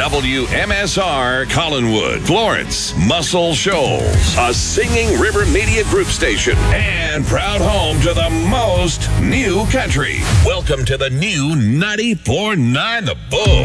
WMSR Collinwood, Florence, Muscle Shoals, a Singing River Media Group station, and proud home to the most new country. Welcome to the new 94.9 The Bull.